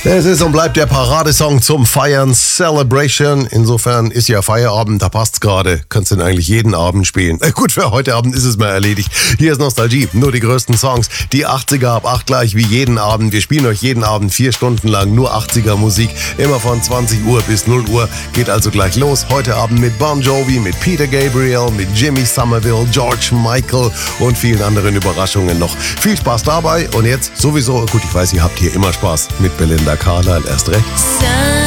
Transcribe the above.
Es ist und bleibt der Paradesong zum Feiern, Celebration. Insofern ist ja Feierabend, da passt's gerade. Kannst du denn eigentlich jeden Abend spielen? Gut, für heute Abend ist es mal erledigt. Hier ist Nostalgie, nur die größten Songs. Die 80er ab 8 gleich wie jeden Abend. Wir spielen euch jeden Abend 4 Stunden lang nur 80er Musik. Immer von 20 Uhr bis 0 Uhr. Geht also gleich los. Heute Abend mit Bon Jovi, mit Peter Gabriel, mit Jimmy Somerville, George Michael und vielen anderen Überraschungen noch. Viel Spaß dabei und jetzt sowieso, gut, ich weiß, ihr habt hier immer Spaß mit Belinda Carlisle erst recht.